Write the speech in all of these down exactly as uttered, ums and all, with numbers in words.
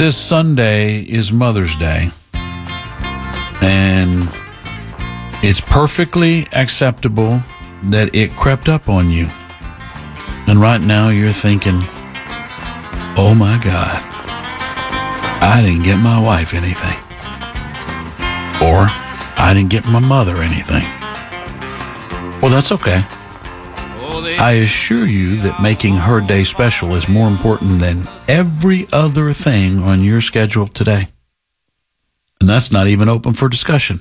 This Sunday is Mother's Day, and it's perfectly acceptable that it crept up on you. And right now you're thinking, oh my God, I didn't get my wife anything. Or I didn't get my mother anything. Well, that's okay. I assure you that making her day special is more important than every other thing on your schedule today. And that's not even open for discussion.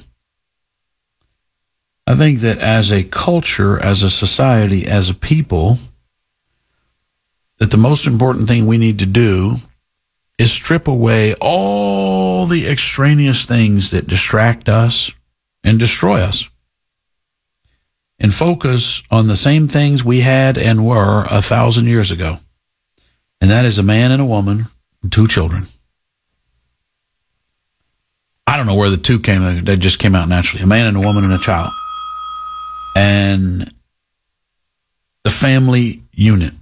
I think that as a culture, as a society, as a people, that the most important thing we need to do is strip away all the extraneous things that distract us and destroy us, and focus on the same things we had and were a thousand years ago. And that is a man and a woman and two children. I don't know where the two came, they just came out naturally. A man and a woman and a child. And the family unit.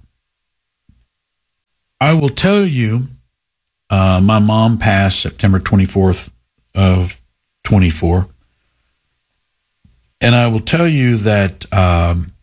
I will tell you, uh, my mom passed September twenty-fourth of twenty-four. And I will tell you that, um,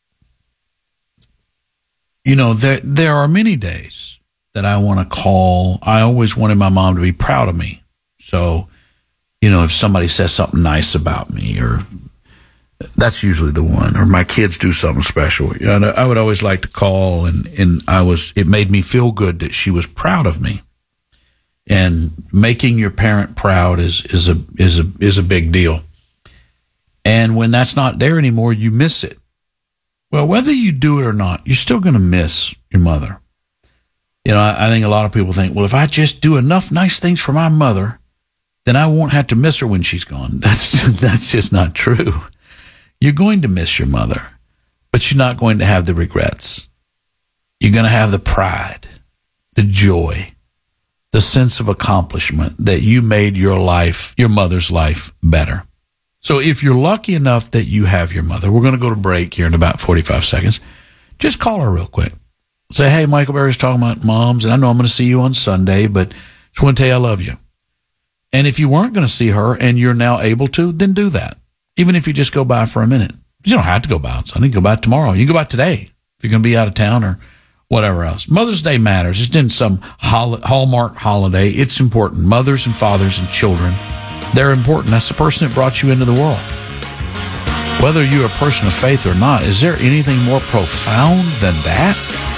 you know, there there are many days that I want to call. I always wanted my mom to be proud of me. So, you know, if somebody says something nice about me, or that's usually the one, or my kids do something special, you know, I would always like to call, and, and I was, it made me feel good that she was proud of me. And making your parent proud is, is a, is a, is a big deal. And when that's not there anymore, you miss it. Well, whether you do it or not, you're still going to miss your mother. You know, I, I think a lot of people think, well, if I just do enough nice things for my mother, then I won't have to miss her when she's gone. That's that's just not true. You're going to miss your mother, but you're not going to have the regrets. You're going to have the pride, the joy, the sense of accomplishment that you made your life, your mother's life, better. So if you're lucky enough that you have your mother, we're going to go to break here in about forty-five seconds. Just call her real quick. Say, hey, Michael Berry's talking about moms, and I know I'm going to see you on Sunday, but just want to tell you I love you. And if you weren't going to see her and you're now able to, then do that. Even if you just go by for a minute. You don't have to go by on Sunday. You can go by tomorrow. You can go by today if you're going to be out of town or whatever else. Mother's Day matters. It's in some hol- Hallmark holiday. It's important. Mothers and fathers and children, they're important. That's the person that brought you into the world. Whether you're a person of faith or not, is there anything more profound than that?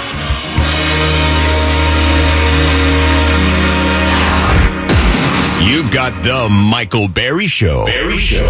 You've got the Michael Berry Show. Berry Show.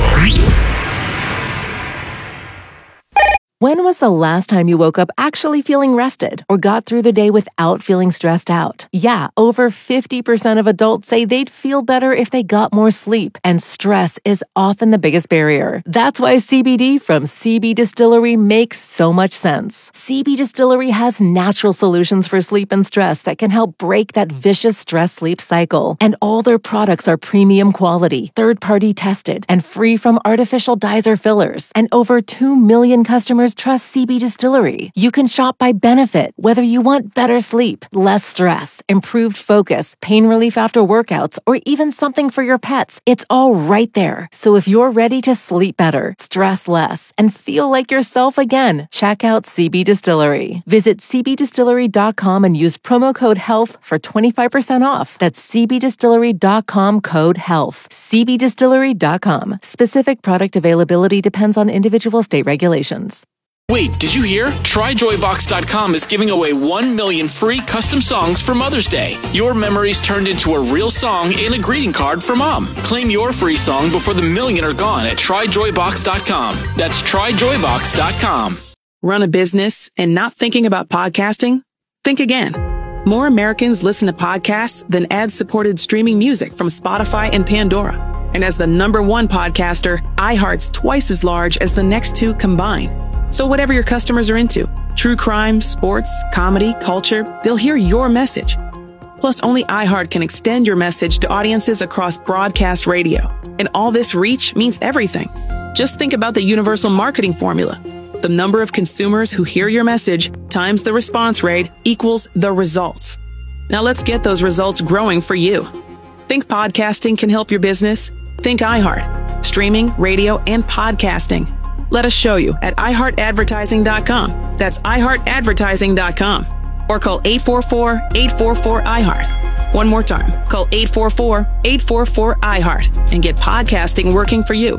When was the last time you woke up actually feeling rested or got through the day without feeling stressed out? Yeah, over fifty percent of adults say they'd feel better if they got more sleep, and stress is often the biggest barrier. That's why C B D from C B Distillery makes so much sense. C B Distillery has natural solutions for sleep and stress that can help break that vicious stress-sleep cycle. And all their products are premium quality, third-party tested, and free from artificial dyes or fillers. And over two million customers trust C B Distillery. You can shop by benefit, whether you want better sleep, less stress, improved focus, pain relief after workouts, or even something for your pets. It's all right there. So if you're ready to sleep better, stress less, and feel like yourself again, check out C B Distillery. Visit c b distillery dot com and use promo code HEALTH for twenty-five percent off. That's c b distillery dot com code HEALTH. c b distillery dot com. Specific product availability depends on individual state regulations. Wait, did you hear? Try joy box dot com is giving away one million free custom songs for Mother's Day. Your memories turned into a real song and a greeting card for Mom. Claim your free song before the million are gone at try joy box dot com. That's try joy box dot com. Run a business and not thinking about podcasting? Think again. More Americans listen to podcasts than ad-supported streaming music from Spotify and Pandora. And as the number one podcaster, iHeart's twice as large as the next two combined. So whatever your customers are into, true crime, sports, comedy, culture, they'll hear your message. Plus, only iHeart can extend your message to audiences across broadcast radio. And all this reach means everything. Just think about the universal marketing formula. The number of consumers who hear your message times the response rate equals the results. Now let's get those results growing for you. Think podcasting can help your business? Think iHeart. Streaming, radio, and podcasting. Let us show you at i heart advertising dot com. That's i heart advertising dot com. Or call eight four four, eight four four, I heart. One more time. Call eight four four, eight four four, I heart and get podcasting working for you.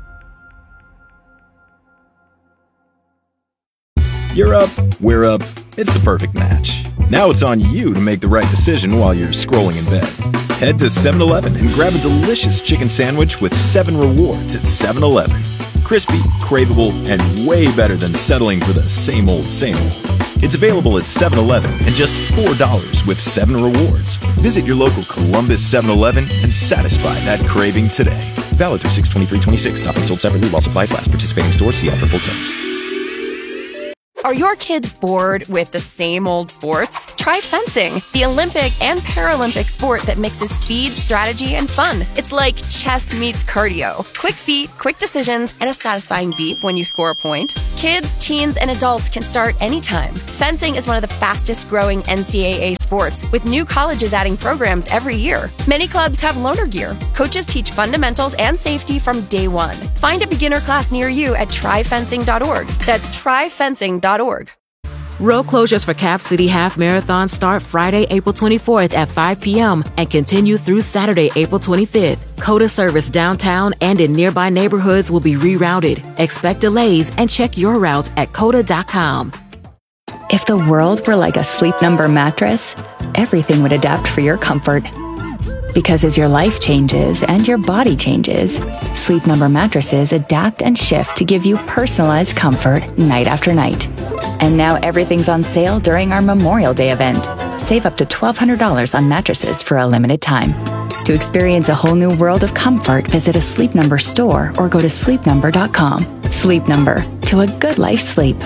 You're up, we're up. It's the perfect match. Now it's on you to make the right decision while you're scrolling in bed. Head to seven eleven and grab a delicious chicken sandwich with seven rewards at seven eleven. Crispy, craveable, and way better than settling for the same old, same old. It's available at seven eleven and just four dollars with seven rewards. Visit your local Columbus seven eleven and satisfy that craving today. Valid through six twenty-three twenty-six. Stop and sold separately while supplies last. Participating stores. See ad for full terms. Are your kids bored with the same old sports? Try fencing, the Olympic and Paralympic sport that mixes speed, strategy, and fun. It's like chess meets cardio. Quick feet, quick decisions, and a satisfying beep when you score a point. Kids, teens, and adults can start anytime. Fencing is one of the fastest growing N C double A sports, with new colleges adding programs every year. Many clubs have loaner gear. Coaches teach fundamentals and safety from day one. Find a beginner class near you at try fencing dot org. That's try fencing dot org. Road closures for Cap City Half Marathon start Friday, April twenty-fourth at five p.m. and continue through Saturday, April twenty-fifth. COTA service downtown and in nearby neighborhoods will be rerouted. Expect delays and check your route at cota dot com. If the world were like a Sleep Number mattress, everything would adapt for your comfort. Because as your life changes and your body changes, Sleep Number mattresses adapt and shift to give you personalized comfort night after night. And now everything's on sale during our Memorial Day event. Save up to twelve hundred dollars on mattresses for a limited time. To experience a whole new world of comfort, visit a Sleep Number store or go to sleep number dot com. Sleep Number, to a good life sleep.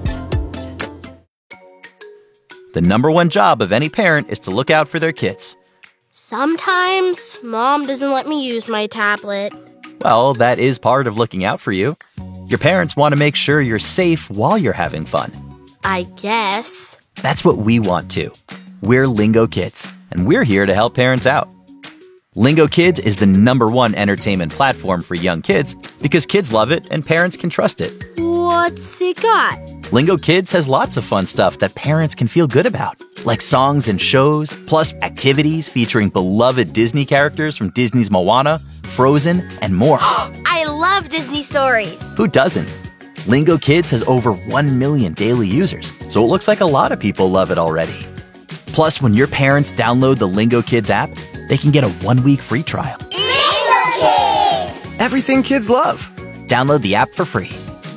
The number one job of any parent is to look out for their kids. Sometimes Mom doesn't let me use my tablet. Well, that is part of looking out for you. Your parents want to make sure you're safe while you're having fun. I guess. That's what we want too. We're Lingo Kids, and we're here to help parents out. Lingo Kids is the number one entertainment platform for young kids because kids love it and parents can trust it. What's it got? Lingo Kids has lots of fun stuff that parents can feel good about, like songs and shows, plus activities featuring beloved Disney characters from Disney's Moana, Frozen, and more. I love Disney stories. Who doesn't? Lingo Kids has over one million daily users, so it looks like a lot of people love it already. Plus, when your parents download the Lingo Kids app, they can get a one-week free trial. Lingo Kids! Everything kids love. Download the app for free.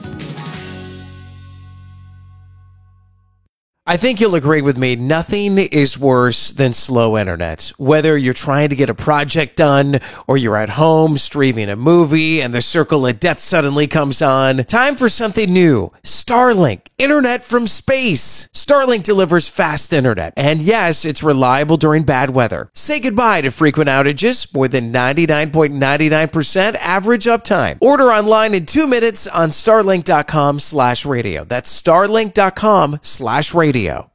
I think you'll agree with me, nothing is worse than slow internet. Whether you're trying to get a project done or you're at home streaming a movie and the circle of death suddenly comes on, time for something new. Starlink, internet from space. Starlink delivers fast internet, and yes, it's reliable during bad weather. Say goodbye to frequent outages, more than ninety-nine point nine nine percent average uptime. Order online in two minutes on starlink dot com slash radio. That's starlink dot com slash radio.